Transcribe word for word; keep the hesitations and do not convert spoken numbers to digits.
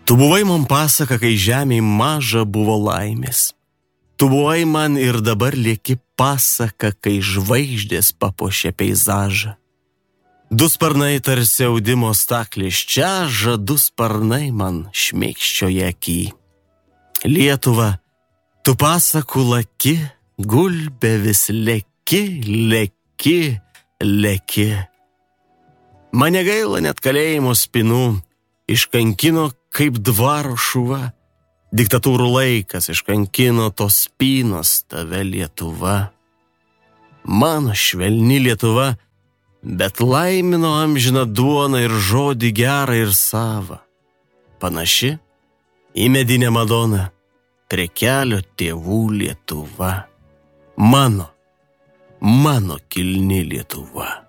Tu buvai man pasaka, kai žemėj maža buvo laimės. Tu buvai man ir dabar lieki pasaka, kai žvaigždės papuošė peizažą. Du sparnai tarsi audimo staklės čiaža, du sparnai man šmėkščioja aky. Lietuva, tu pasakų laki, gulbė vis leki, leki, leki. Mane gaila net kalėjimo spinų, iškankino kaip dvaro šuva. Diktatūrų laikas iškankino tos spynos tave Lietuva. Mano švelni Lietuva, bet laimino amžiną duoną ir žodį gerą ir savą. Panaši į medinę Madoną, prie kelio tėvų Lietuva. Mano, mano kilni Lietuva.